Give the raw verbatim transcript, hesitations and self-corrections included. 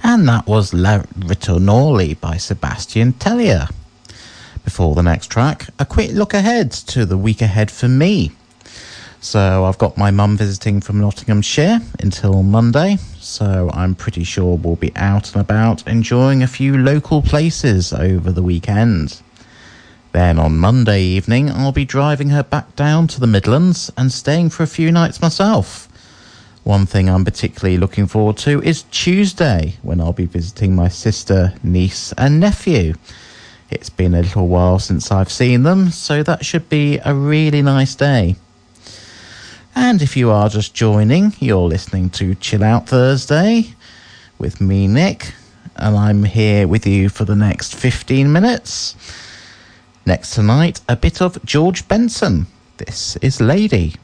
And that was La Ritornoli by Sebastian Tellier. Before the next track, a quick look ahead to the week ahead for me. So I've got my mum visiting from Nottinghamshire until Monday, so I'm pretty sure we'll be out and about enjoying a few local places over the weekend. Then on Monday evening, I'll be driving her back down to the Midlands and staying for a few nights myself. One thing I'm particularly looking forward to is Tuesday, when I'll be visiting my sister, niece and nephew. It's been a little while since I've seen them, so that should be a really nice day. And if you are just joining, you're listening to Chill Out Thursday with me, Nick, and I'm here with you for the next fifteen minutes. Next tonight, a bit of George Benson. This is Lady.